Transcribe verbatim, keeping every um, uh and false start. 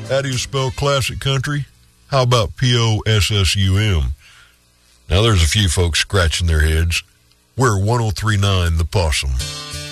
How do you spell classic country? How about P O S S U M? Now, there's a few folks scratching their heads. We're one oh three point nine The Possum.